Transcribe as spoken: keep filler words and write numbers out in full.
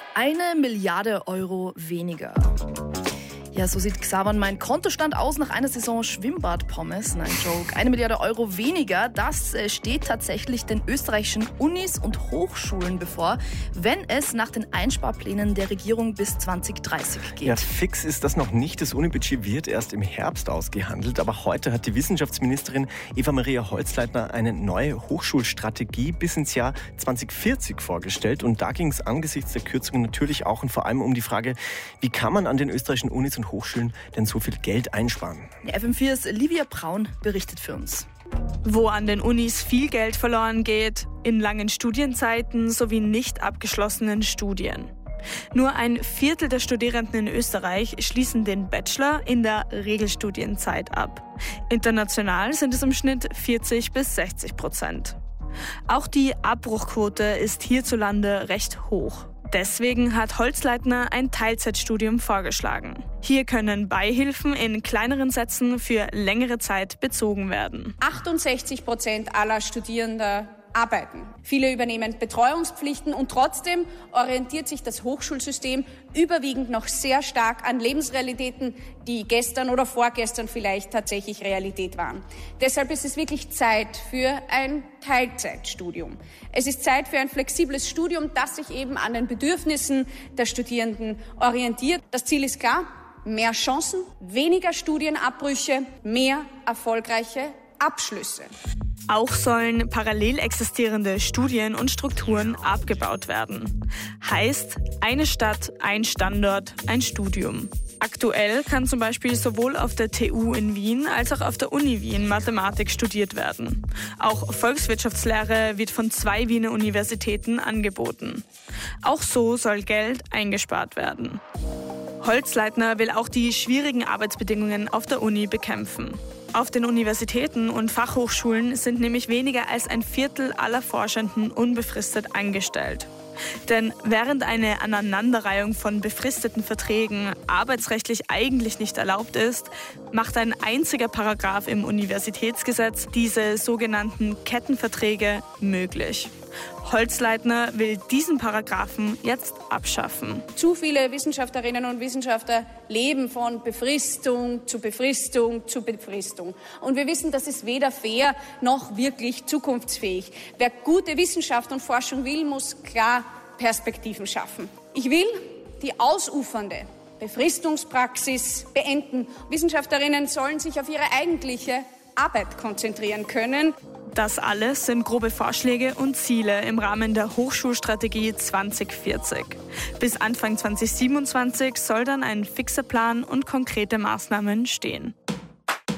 Eine Milliarde Euro weniger. Ja, so sieht Xavan mein Kontostand aus nach einer Saison Schwimmbad-Pommes. Nein, Joke. Eine Milliarde Euro weniger, das steht tatsächlich den österreichischen Unis und Hochschulen bevor, wenn es nach den Einsparplänen der Regierung bis zwanzig dreißig geht. Ja, fix ist das noch nicht. Das Unibudget wird erst im Herbst ausgehandelt. Aber heute hat die Wissenschaftsministerin Eva-Maria Holzleitner eine neue Hochschulstrategie bis ins Jahr zwanzig vierzig vorgestellt. Und da ging es angesichts der Kürzungen natürlich auch und vor allem um die Frage, wie kann man an den österreichischen Unis und Hochschulen denn so viel Geld einsparen? Ja, F M vier's Livia Braun berichtet für uns. Wo an den Unis viel Geld verloren geht, in langen Studienzeiten sowie nicht abgeschlossenen Studien. Nur ein Viertel der Studierenden in Österreich schließen den Bachelor in der Regelstudienzeit ab. International sind es im Schnitt vierzig bis sechzig Prozent. Auch die Abbruchquote ist hierzulande recht hoch. Deswegen hat Holzleitner ein Teilzeitstudium vorgeschlagen. Hier können Beihilfen in kleineren Sätzen für längere Zeit bezogen werden. achtundsechzig Prozent aller Studierender arbeiten. Viele übernehmen Betreuungspflichten und trotzdem orientiert sich das Hochschulsystem überwiegend noch sehr stark an Lebensrealitäten, die gestern oder vorgestern vielleicht tatsächlich Realität waren. Deshalb ist es wirklich Zeit für ein Teilzeitstudium. Es ist Zeit für ein flexibles Studium, das sich eben an den Bedürfnissen der Studierenden orientiert. Das Ziel ist klar: mehr Chancen, weniger Studienabbrüche, mehr erfolgreiche Abschlüsse. Auch sollen parallel existierende Studien und Strukturen abgebaut werden. Heißt, eine Stadt, ein Standort, ein Studium. Aktuell kann zum Beispiel sowohl auf der T U in Wien als auch auf der Uni Wien Mathematik studiert werden. Auch Volkswirtschaftslehre wird von zwei Wiener Universitäten angeboten. Auch so soll Geld eingespart werden. Holzleitner will auch die schwierigen Arbeitsbedingungen auf der Uni bekämpfen. Auf den Universitäten und Fachhochschulen sind nämlich weniger als ein Viertel aller Forschenden unbefristet angestellt. Denn während eine Aneinanderreihung von befristeten Verträgen arbeitsrechtlich eigentlich nicht erlaubt ist, macht ein einziger Paragraph im Universitätsgesetz diese sogenannten Kettenverträge möglich. Holzleitner will diesen Paragraphen jetzt abschaffen. Zu viele Wissenschaftlerinnen und Wissenschaftler leben von Befristung zu Befristung zu Befristung. Und wir wissen, das ist weder fair noch wirklich zukunftsfähig. Wer gute Wissenschaft und Forschung will, muss klar Perspektiven schaffen. Ich will die ausufernde Befristungspraxis beenden. Wissenschaftlerinnen sollen sich auf ihre eigentliche Arbeit konzentrieren können. Das alles sind grobe Vorschläge und Ziele im Rahmen der Hochschulstrategie zwanzig vierzig. Bis Anfang zwanzig siebenundzwanzig soll dann ein fixer Plan und konkrete Maßnahmen stehen.